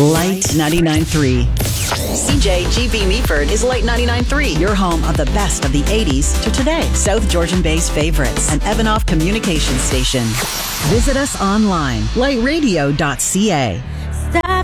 Light 99.3. CJGB Meaford is Light 99.3, your home of the best of the 80s to today. South Georgian Bay's favorites, an Evanoff communication station. Visit us online, lightradio.ca.